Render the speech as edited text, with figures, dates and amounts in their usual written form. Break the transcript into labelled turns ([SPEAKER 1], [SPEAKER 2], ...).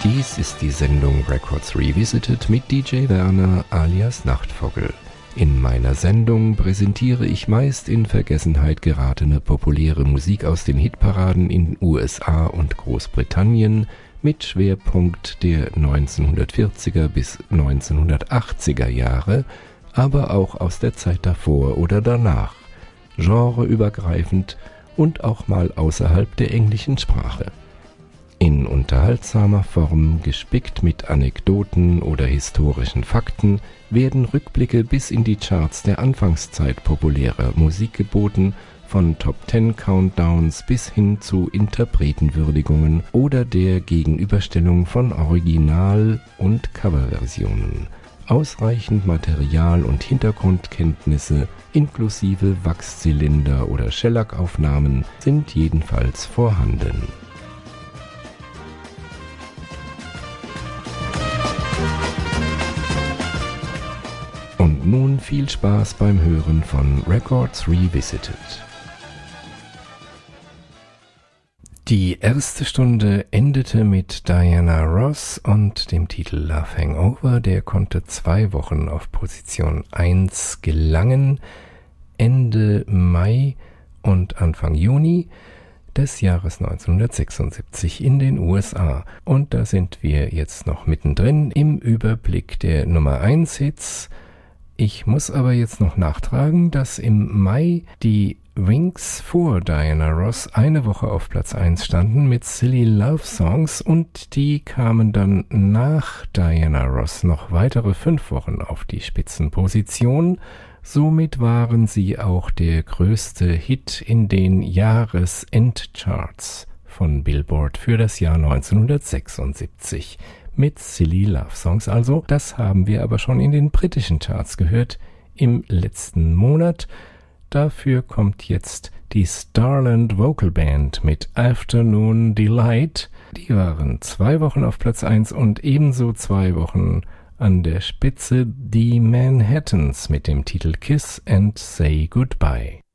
[SPEAKER 1] Dies ist die Sendung Records Revisited mit DJ Werner alias Nachtvogel. In meiner Sendung präsentiere ich meist in Vergessenheit geratene populäre Musik aus den Hitparaden in den USA und Großbritannien mit Schwerpunkt der 1940er bis 1980er Jahre, aber auch aus der Zeit davor oder danach, genreübergreifend und auch mal außerhalb der englischen Sprache. In unterhaltsamer Form, gespickt mit Anekdoten oder historischen Fakten, werden Rückblicke bis in die Charts der Anfangszeit populärer Musik geboten, von Top-10-Countdowns bis hin zu Interpretenwürdigungen oder der Gegenüberstellung von Original- und Coverversionen. Ausreichend Material und Hintergrundkenntnisse inklusive Wachszylinder- oder Schellackaufnahmen sind jedenfalls vorhanden. Und nun viel Spaß beim Hören von Records Revisited. Die erste Stunde endete mit Diana Ross und dem Titel Love Hangover. Der konnte 2 Wochen auf Position 1 gelangen, Ende Mai und Anfang Juni des Jahres 1976 in den USA. Und da sind wir jetzt noch mittendrin im Überblick der Nummer 1 Hits. Ich muss aber jetzt noch nachtragen, dass im Mai die Wings vor Diana Ross eine Woche auf Platz 1 standen mit Silly Love Songs und die kamen dann nach Diana Ross noch weitere 5 Wochen auf die Spitzenposition. Somit waren sie auch der größte Hit in den Jahresendcharts von Billboard für das Jahr 1976. Mit Silly Love Songs also. Das haben wir aber schon in den britischen Charts gehört im letzten Monat. Dafür kommt jetzt die Starland Vocal Band mit Afternoon Delight. Die waren 2 Wochen auf Platz 1 und ebenso 2 Wochen an der Spitze die Manhattans mit dem Titel Kiss and Say Goodbye.